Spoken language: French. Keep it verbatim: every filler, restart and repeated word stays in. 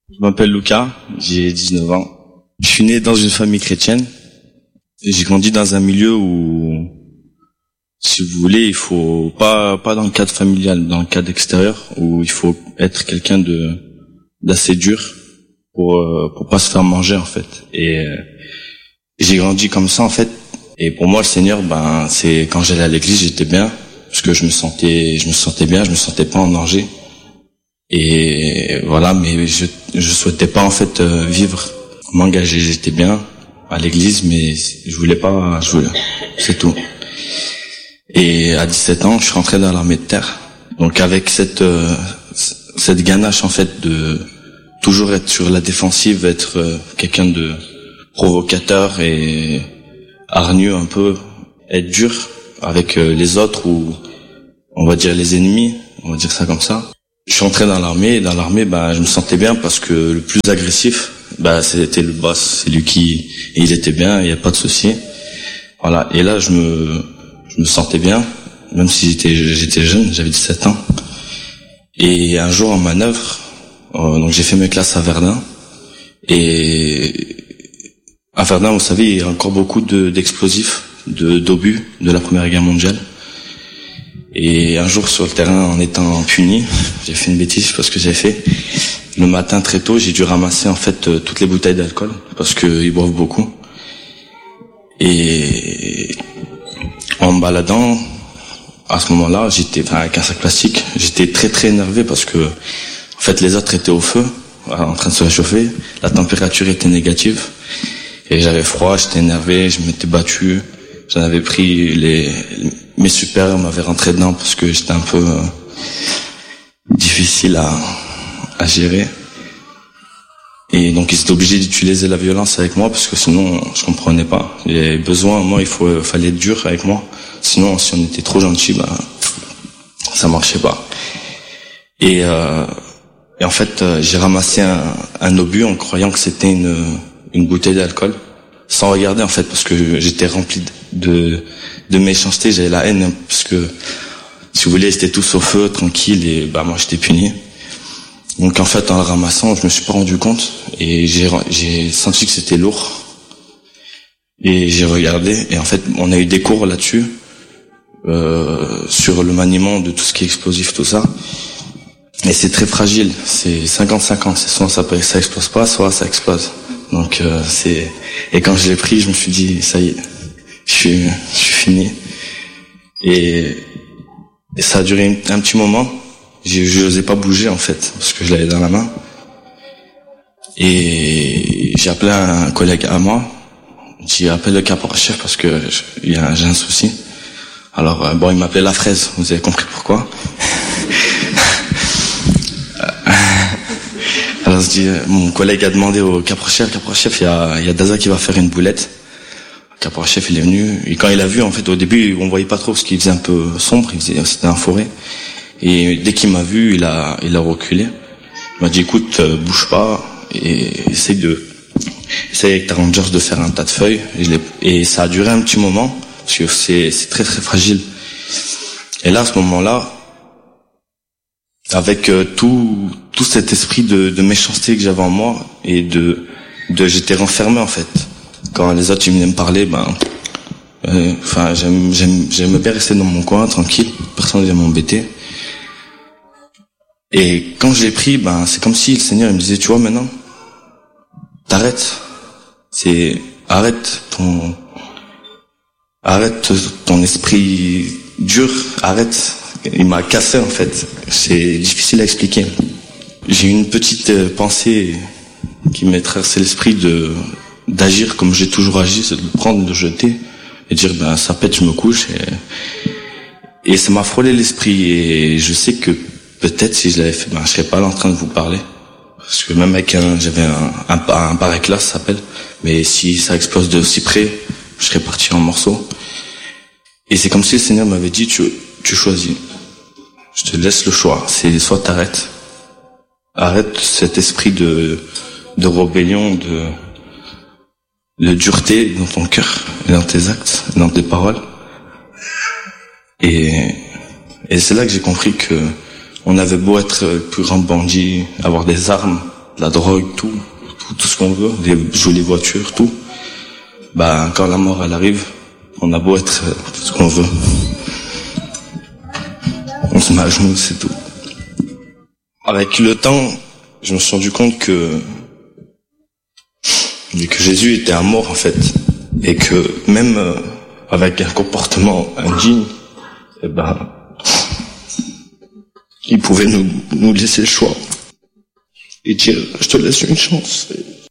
Je m'appelle Lucas, j'ai dix-neuf ans. Je suis né dans une famille chrétienne. J'ai grandi dans un milieu où, si vous voulez, il faut pas pas dans le cadre familial, dans le cadre extérieur, où il faut être quelqu'un de d'assez dur pour euh, pour pas se faire manger en fait. Et euh, j'ai grandi comme ça en fait. Et pour moi, le Seigneur, ben c'est quand j'allais à l'église, j'étais bien parce que je me sentais je me sentais bien, je me sentais pas en danger. Et voilà, mais je je souhaitais pas en fait euh, vivre, m'engager. J'étais bien à l'église, mais je voulais pas, je voulais, c'est tout. Et à dix-sept ans, je suis rentré dans l'armée de terre. Donc avec cette euh, cette ganache en fait de toujours être sur la défensive, être euh, quelqu'un de provocateur et hargneux un peu, être dur avec euh, les autres ou on va dire les ennemis, on va dire ça comme ça. Je suis entré dans l'armée et dans l'armée, bah, je me sentais bien parce que le plus agressif, bah, c'était le boss. C'est lui qui, et il était bien, il n'y a pas de souci. Voilà. Et là, je me, je me sentais bien, même si j'étais, j'étais jeune, j'avais dix-sept ans. Et un jour en manœuvre, euh, donc j'ai fait mes classes à Verdun. Et à Verdun, vous savez, il y a encore beaucoup de, d'explosifs, de, d'obus de la Première Guerre mondiale. Et un jour sur le terrain, en étant puni, j'ai fait une bêtise, je sais pas ce que j'ai fait. Le matin très tôt, j'ai dû ramasser en fait euh, toutes les bouteilles d'alcool parce que ils boivent beaucoup. Et en me baladant, à ce moment-là, j'étais enfin, avec un sac plastique, j'étais très très énervé parce que en fait les autres étaient au feu, en train de se réchauffer, la température était négative et j'avais froid, j'étais énervé, je m'étais battu, j'en avais pris les mes supérieurs m'avaient rentré dedans parce que j'étais un peu euh, difficile à, à gérer. Et donc ils étaient obligés d'utiliser la violence avec moi parce que sinon je comprenais pas. J'avais besoin, moi il faut, fallait être dur avec moi. Sinon si on était trop gentil, bah ça marchait pas. Et, euh, et en fait euh, j'ai ramassé un, un obus en croyant que c'était une, une bouteille d'alcool, sans regarder en fait parce que j'étais rempli de de méchanceté, j'avais la haine parce que si vous voulez, c'était tous au feu, tranquille et bah moi j'étais puni. Donc en fait en le ramassant, je me suis pas rendu compte et j'ai j'ai senti que c'était lourd. Et j'ai regardé et en fait, on a eu des cours là-dessus euh sur le maniement de tout ce qui est explosif, tout ça. Et c'est très fragile, c'est cinquante cinquante, c'est soit ça peut, ça explose pas, soit ça explose. Donc euh, c'est et quand je l'ai pris, je me suis dit ça y est, je suis je suis fini. Et, et ça a duré un, un petit moment. Je n'osais pas bouger en fait parce que je l'avais dans la main. Et j'ai appelé un collègue à moi. J'ai appelé le caporal-chef parce que il y a j'ai un souci. Alors bon, il m'appelait la fraise. Vous avez compris pourquoi? Alors je dis, mon collègue a demandé au caporal-chef, caporal-chef, il y a, il y a Daza qui va faire une boulette. Le caporal-chef, il est venu, et quand il a vu, en fait, au début, on voyait pas trop parce qu'il faisait un peu sombre, il faisait, c'était en forêt. Et dès qu'il m'a vu, il a, il a reculé. Il m'a dit, écoute, euh, bouge pas, et essaye de, essaye avec ta Rangers de faire un tas de feuilles. Et, je l'ai, et ça a duré un petit moment, parce que c'est, c'est très très fragile. Et là, à ce moment-là, avec euh, tout, tout cet esprit de, de méchanceté que j'avais en moi, et de, de, j'étais renfermé, en fait. Quand les autres ils venaient me parler, ben, enfin, euh, j'aime, j'aime, j'aime bien rester dans mon coin, tranquille, personne ne vient m'embêter. Et quand je l'ai pris, ben, c'est comme si le Seigneur il me disait, tu vois, maintenant, t'arrêtes, c'est, arrête ton, arrête ton esprit dur, arrête. Il m'a cassé en fait. C'est difficile à expliquer. J'ai une petite pensée qui m'est traversé l'esprit de d'agir comme j'ai toujours agi, c'est de le prendre, de le jeter et dire ben ça pète, je me couche et, et ça m'a frôlé l'esprit et je sais que peut-être si je l'avais fait, ben je serais pas là en train de vous parler parce que même avec un j'avais un un, un bar éclat ça s'appelle, mais si ça explose de si près, je serais parti en morceaux. Et c'est comme si le Seigneur m'avait dit tu tu choisis, je te laisse le choix, c'est soit t'arrêtes, arrête cet esprit de de rébellion, de de dureté dans ton cœur, et dans tes actes, et dans tes paroles. Et, et c'est là que j'ai compris que on avait beau être le plus grand bandit, avoir des armes, la drogue, tout, tout, tout ce qu'on veut, les jolies voitures, tout. Bah, quand la mort elle arrive, on a beau être tout ce qu'on veut, on se met à genoux, c'est tout. Avec le temps, je me suis rendu compte que que Jésus était un mort en fait, et que même euh, avec un comportement indigne, eh ben, il pouvait nous nous laisser le choix et dire je te laisse une chance.